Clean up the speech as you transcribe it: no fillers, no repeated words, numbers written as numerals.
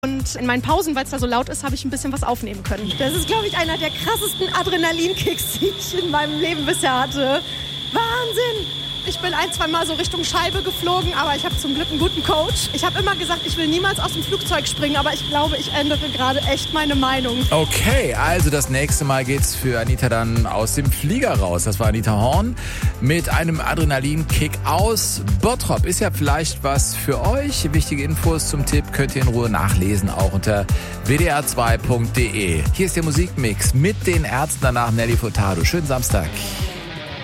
Und in meinen Pausen, weil es da so laut ist, habe ich ein bisschen was aufnehmen können. Das ist, glaube ich, einer der krassesten Adrenalinkicks, die ich in meinem Leben bisher hatte. Wahnsinn! Ich bin 1-2 Mal so Richtung Scheibe geflogen, aber ich habe zum Glück einen guten Coach. Ich habe immer gesagt, ich will niemals aus dem Flugzeug springen, aber ich glaube, ich ändere gerade echt meine Meinung. Okay, also das nächste Mal geht's für Anita dann aus dem Flieger raus. Das war Anita Horn mit einem Adrenalinkick aus Bottrop. Ist ja vielleicht was für euch. Wichtige Infos zum Tipp könnt ihr in Ruhe nachlesen, auch unter wdr2.de. Hier ist der Musikmix mit den Ärzten, danach Nelly Furtado. Schönen Samstag.